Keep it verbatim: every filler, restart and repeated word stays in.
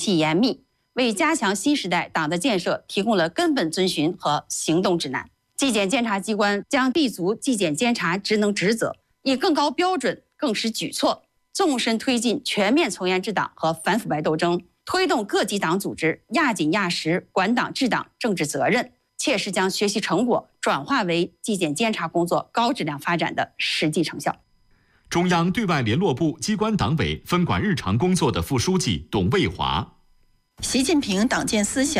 系严密，为加强新时代党的建设提供了根本遵循和行动指南。纪检监察机关将立足纪检监察职能职责，以更高标准、更实举措，纵深推进全面从严治党和反腐败斗争，推动各级党组织压紧压实管党治党政治责任，切实将学习成果转化为纪检监察工作高质量发展的实际成效。 中央对外联络部机关党委分管日常工作的副书记董卫华。 习近平党建思想